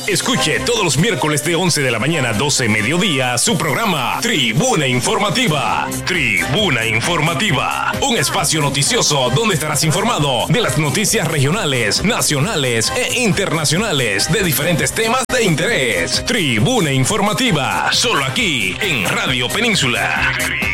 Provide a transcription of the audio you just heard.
Escuche todos los miércoles de 11 de la mañana a 12 mediodía su programa Tribuna Informativa. Tribuna Informativa, un espacio noticioso donde estarás informado de las noticias regionales, nacionales e internacionales de diferentes temas de interés. Tribuna Informativa, solo aquí en Radio Península.